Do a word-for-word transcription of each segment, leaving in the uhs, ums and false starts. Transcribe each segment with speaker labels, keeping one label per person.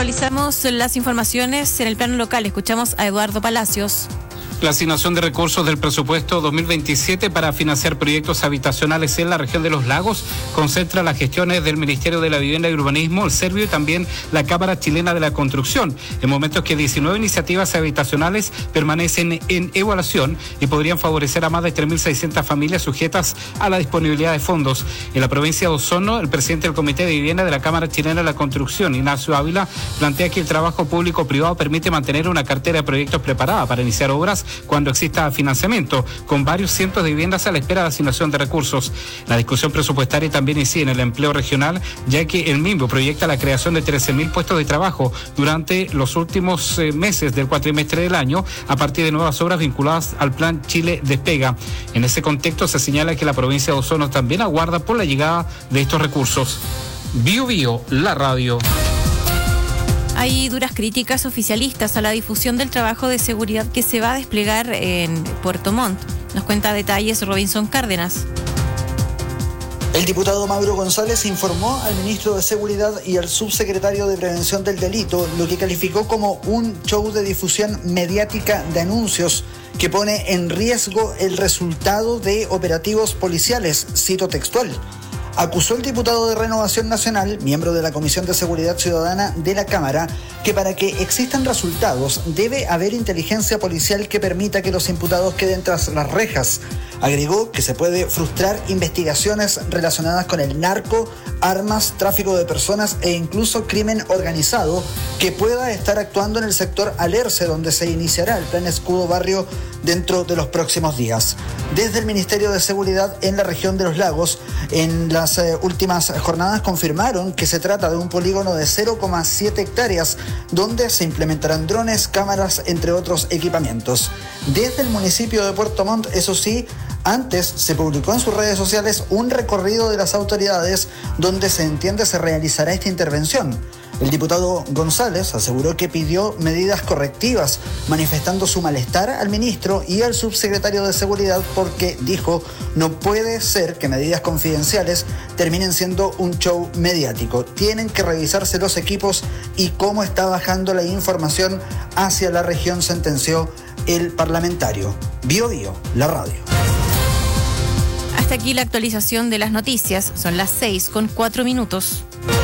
Speaker 1: Actualizamos las informaciones en el plano local. Escuchamos a Eduardo Palacios.
Speaker 2: La asignación de recursos del presupuesto dos mil veintisiete para financiar proyectos habitacionales en la región de los lagos concentra las gestiones del Ministerio de la Vivienda y Urbanismo, el Servio y también la Cámara Chilena de la Construcción, en momentos que diecinueve iniciativas habitacionales permanecen en evaluación y podrían favorecer a más de tres mil seiscientas familias sujetas a la disponibilidad de fondos. En la provincia de Osorno, el presidente del Comité de Vivienda de la Cámara Chilena de la Construcción, Ignacio Ávila, plantea que el trabajo público-privado permite mantener una cartera de proyectos preparada para iniciar obras cuando exista financiamiento, con varios cientos de viviendas a la espera de asignación de recursos. La discusión presupuestaria también incide en el empleo regional, ya que el MIMBO proyecta la creación de trece mil puestos de trabajo durante los últimos eh, meses del cuatrimestre del año, a partir de nuevas obras vinculadas al Plan Chile Despega. En ese contexto se señala que la provincia de Osorno también aguarda por la llegada de estos recursos. Bio Bio, la radio.
Speaker 1: Hay duras críticas oficialistas a la difusión del trabajo de seguridad que se va a desplegar en Puerto Montt. Nos cuenta detalles Robinson Cárdenas.
Speaker 3: El diputado Mauro González informó al ministro de Seguridad y al subsecretario de Prevención del Delito lo que calificó como un show de difusión mediática de anuncios que pone en riesgo el resultado de operativos policiales, cito textual. Acusó el diputado de Renovación Nacional, miembro de la Comisión de Seguridad Ciudadana de la Cámara, que para que existan resultados debe haber inteligencia policial que permita que los imputados queden tras las rejas. Agregó que se puede frustrar investigaciones relacionadas con el narco, armas, tráfico de personas e incluso crimen organizado que pueda estar actuando en el sector Alerce, donde se iniciará el Plan Escudo Barrio dentro de los próximos días. Desde el Ministerio de Seguridad en la región de los lagos, en las eh, últimas jornadas confirmaron que se trata de un polígono de cero coma siete hectáreas donde se implementarán drones, cámaras, entre otros equipamientos. Desde el municipio de Puerto Montt, eso sí, antes se publicó en sus redes sociales un recorrido de las autoridades donde se entiende se realizará esta intervención. El diputado González aseguró que pidió medidas correctivas, manifestando su malestar al ministro y al subsecretario de Seguridad porque, dijo, no puede ser que medidas confidenciales terminen siendo un show mediático. Tienen que revisarse los equipos y cómo está bajando la información hacia la región, sentenció el parlamentario. Bio Bio, la radio.
Speaker 1: Hasta aquí la actualización de las noticias. Son las seis con cuatro minutos.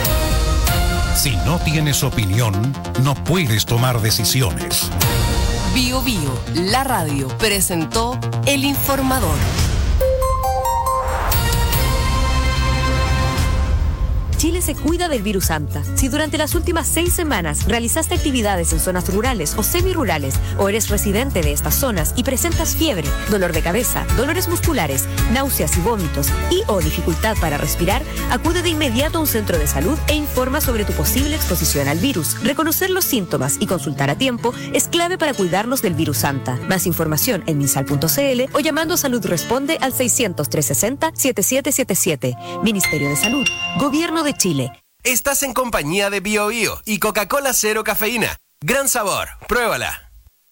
Speaker 4: Si no tienes opinión, no puedes tomar decisiones.
Speaker 5: Bio Bio, la radio, presentó El Informador.
Speaker 6: Chile se cuida del virus Anta. Si durante las últimas seis semanas realizaste actividades en zonas rurales o semirurales o eres residente de estas zonas y presentas fiebre, dolor de cabeza, dolores musculares, náuseas y vómitos y o dificultad para respirar, acude de inmediato a un centro de salud e informa sobre tu posible exposición al virus. Reconocer los síntomas y consultar a tiempo es clave para cuidarnos del virus Anta. Más información en minsal punto cl o llamando a Salud Responde al seiscientos, trescientos sesenta, setenta y siete setenta y siete. Ministerio de Salud, Gobierno de Chile.
Speaker 7: Estás en compañía de Bio Bio y Coca-Cola Cero Cafeína. Gran sabor, pruébala.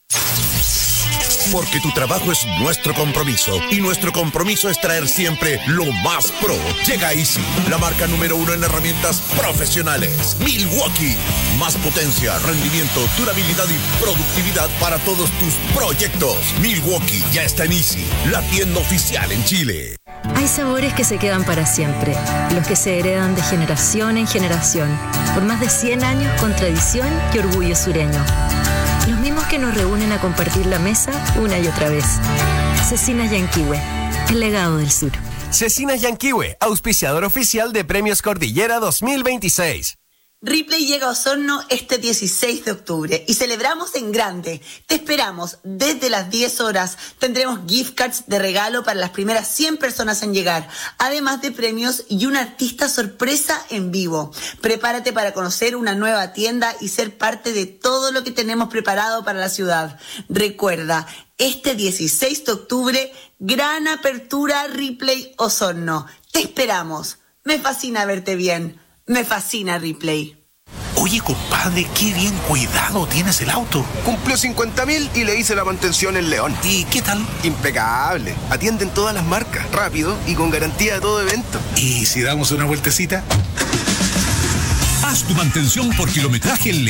Speaker 4: Porque tu trabajo es nuestro compromiso y nuestro compromiso es traer siempre lo más pro. Llega Easy, la marca número uno en herramientas profesionales. Milwaukee, más potencia, rendimiento, durabilidad y productividad para todos tus proyectos. Milwaukee ya está en Easy, la tienda oficial en Chile.
Speaker 8: Hay sabores que se quedan para siempre, los que se heredan de generación en generación, por más de cien años con tradición y orgullo sureño. Los mismos que nos reúnen a compartir la mesa una y otra vez. Cecinas Yanquihue, el legado del sur.
Speaker 7: Cecinas Yanquihue, auspiciador oficial de Premios Cordillera dos mil veintiséis.
Speaker 9: Ripley llega a Osorno este dieciséis de octubre y celebramos en grande. Te esperamos desde las diez horas. Tendremos gift cards de regalo para las primeras cien personas en llegar, además de premios y un artista sorpresa en vivo. Prepárate para conocer una nueva tienda y ser parte de todo lo que tenemos preparado para la ciudad. Recuerda, este dieciséis de octubre, gran apertura Ripley Osorno. Te esperamos. Me fascina verte bien. Me fascina Ripley.
Speaker 10: Oye, compadre, qué bien cuidado tienes el auto.
Speaker 11: Cumplió cincuenta mil y le hice la mantención en León.
Speaker 10: ¿Y qué tal?
Speaker 11: Impecable. Atienden todas las marcas, rápido y con garantía de todo evento.
Speaker 10: ¿Y si damos una vueltecita?
Speaker 4: Haz tu mantención por kilometraje en